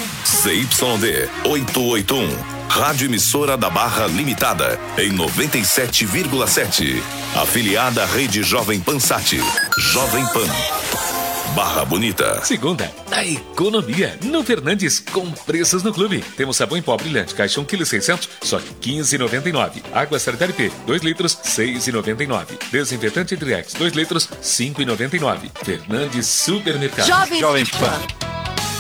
ZYD 881, Rádio Emissora da Barra Limitada, em 97,7. Afiliada à Rede Jovem Pan Sat. Jovem Pan. Barra Bonita. Segunda, a economia no Fernandes com preços no clube. Temos sabão em pó brilhante, caixa 1,6 kg, só de 15,99. Água Sanitária P, 2 litros, 6,99. Desinfetante Driex, 2 litros, 5,99. Fernandes Supermercado. Jovem Pan.